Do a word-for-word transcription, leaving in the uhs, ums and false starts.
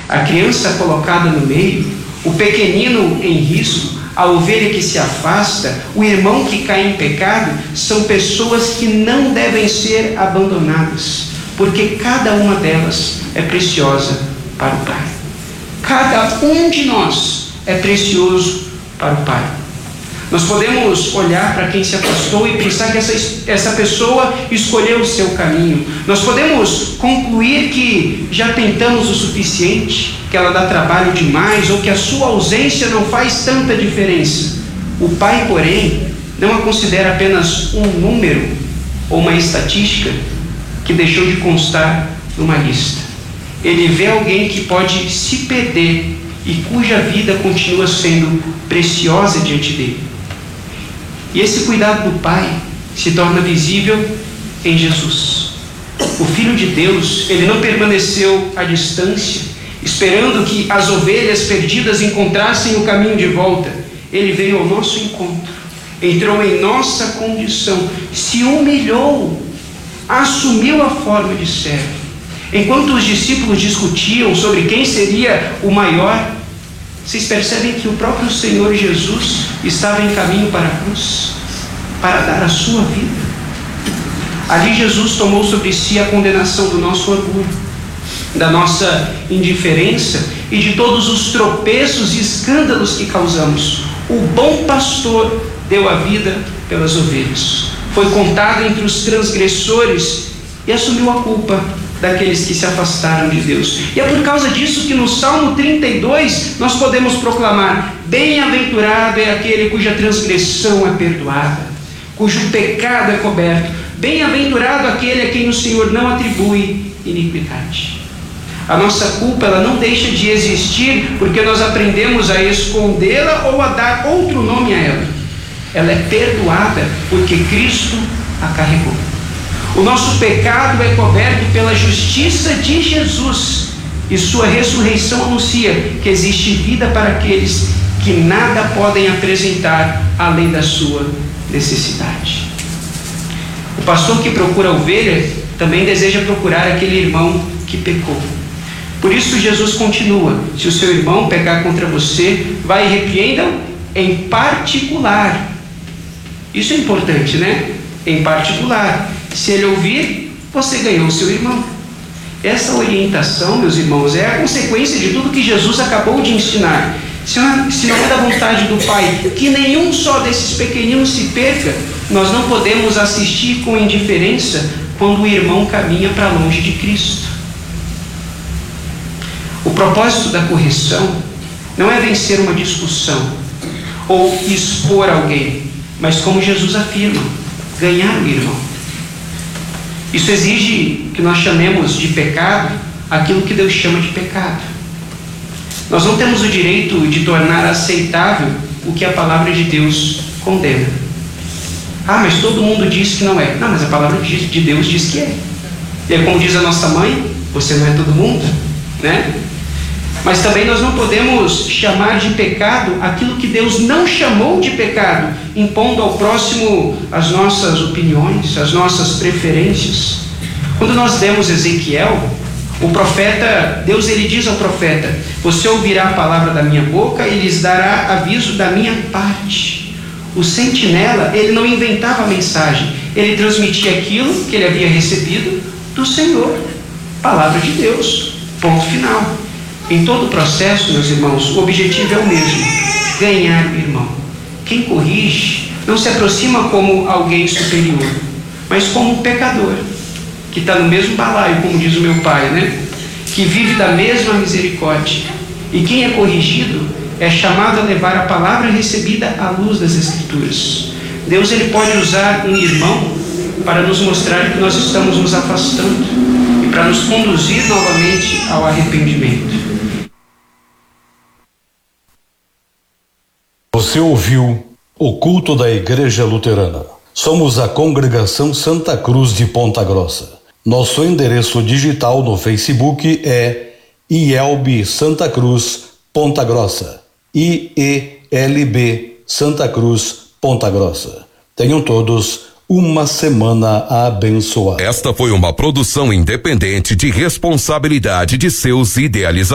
A criança colocada no meio, o pequenino em risco, a ovelha que se afasta, o irmão que cai em pecado, são pessoas que não devem ser abandonadas, porque cada uma delas é preciosa para o Pai. Cada um de nós é precioso para o Pai. Nós podemos olhar para quem se afastou e pensar que essa, essa pessoa escolheu o seu caminho. Nós podemos concluir que já tentamos o suficiente, que ela dá trabalho demais, ou que a sua ausência não faz tanta diferença. O Pai, porém, não a considera apenas um número ou uma estatística que deixou de constar numa lista. Ele vê alguém que pode se perder e cuja vida continua sendo preciosa diante dele. E esse cuidado do Pai se torna visível em Jesus. O Filho de Deus, ele não permaneceu à distância, esperando que as ovelhas perdidas encontrassem o caminho de volta. Ele veio ao nosso encontro, entrou em nossa condição, se humilhou, assumiu a forma de servo. Enquanto os discípulos discutiam sobre quem seria o maior, vocês percebem que o próprio Senhor Jesus estava em caminho para a cruz, para dar a sua vida. Ali Jesus tomou sobre si a condenação do nosso orgulho, da nossa indiferença e de todos os tropeços e escândalos que causamos. O bom pastor deu a vida pelas ovelhas, foi contado entre os transgressores e assumiu a culpa daqueles que se afastaram de Deus. E é por causa disso que no Salmo trinta e dois nós podemos proclamar: bem-aventurado é aquele cuja transgressão é perdoada, cujo pecado é coberto. Bem-aventurado aquele a quem o Senhor não atribui iniquidade. A nossa culpa, ela não deixa de existir porque nós aprendemos a escondê-la ou a dar outro nome a ela. Ela é perdoada porque Cristo a carregou. O nosso pecado é coberto pela justiça de Jesus, e sua ressurreição anuncia que existe vida para aqueles que nada podem apresentar além da sua necessidade. O pastor que procura a ovelha também deseja procurar aquele irmão que pecou. Por isso Jesus continua: se o seu irmão pecar contra você, vai e repreenda-o em particular. Isso é importante, né? Em particular. Se ele ouvir, você ganhou o seu irmão. Essa orientação, meus irmãos, é a consequência de tudo que Jesus acabou de ensinar. Se não, se não é da vontade do Pai que nenhum só desses pequeninos se perca, nós não podemos assistir com indiferença quando o irmão caminha para longe de Cristo. O propósito da correção não é vencer uma discussão ou expor alguém, mas, como Jesus afirma, ganhar o irmão. Isso exige que nós chamemos de pecado aquilo que Deus chama de pecado. Nós não temos o direito de tornar aceitável o que a palavra de Deus condena. Ah, mas todo mundo diz que não é. Não, mas a palavra de Deus diz que é. E é como diz a nossa mãe: você não é todo mundo, né? Mas também nós não podemos chamar de pecado aquilo que Deus não chamou de pecado, impondo ao próximo as nossas opiniões, as nossas preferências. Quando nós lemos Ezequiel, o profeta, Deus ele diz ao profeta: você ouvirá a palavra da minha boca e lhes dará aviso da minha parte. O sentinela, ele não inventava a mensagem, ele transmitia aquilo que ele havia recebido do Senhor, palavra de Deus, ponto final. Em todo o processo, meus irmãos, o objetivo é o mesmo: ganhar o irmão. Quem corrige não se aproxima como alguém superior, mas como um pecador, que está no mesmo balaio, como diz o meu pai, né? Que vive da mesma misericórdia. E quem é corrigido é chamado a levar a palavra recebida à luz das Escrituras. Deus ele pode usar um irmão para nos mostrar que nós estamos nos afastando e para nos conduzir novamente ao arrependimento. Você ouviu o culto da Igreja Luterana. Somos a Congregação Santa Cruz de Ponta Grossa. Nosso endereço digital no Facebook é I E L B Santa Cruz Ponta Grossa. I E L B Santa Cruz Ponta Grossa. Tenham todos uma semana abençoada. Esta foi uma produção independente de responsabilidade de seus idealizadores.